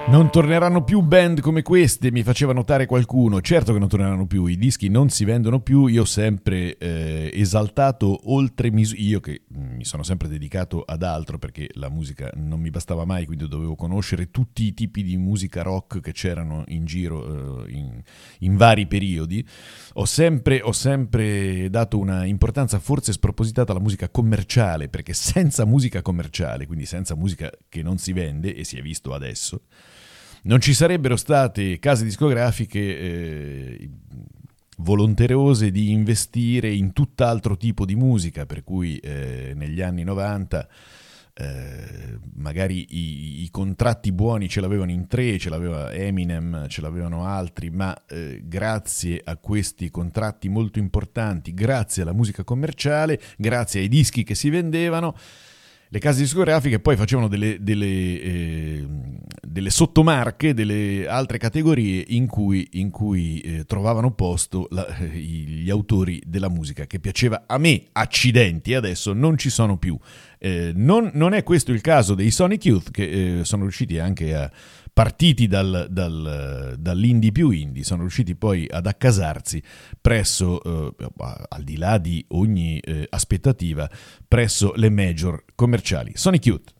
Non torneranno più band come queste, mi faceva notare qualcuno. Certo che non torneranno più, i dischi non si vendono più. Io ho sempre esaltato oltre misura, io che mi sono sempre dedicato ad altro perché la musica non mi bastava mai, quindi dovevo conoscere tutti i tipi di musica rock che c'erano in giro in vari periodi. Ho sempre dato una importanza forse spropositata alla musica commerciale, perché senza musica commerciale, quindi senza musica che non si vende, e si è visto adesso, non ci sarebbero state case discografiche volonterose di investire in tutt'altro tipo di musica, per cui negli anni 90 magari i contratti buoni ce l'avevano in tre, ce l'aveva Eminem, ce l'avevano altri, ma grazie a questi contratti molto importanti, grazie alla musica commerciale, grazie ai dischi che si vendevano, le case discografiche poi facevano delle sottomarche, delle altre categorie in cui trovavano posto gli autori della musica che piaceva a me, accidenti, adesso non ci sono più. Non è questo il caso dei Sonic Youth, che sono riusciti anche a, partiti dall'indie più indie, sono riusciti poi ad accasarsi presso, al di là di ogni aspettativa, presso le major commerciali. Sonic Youth.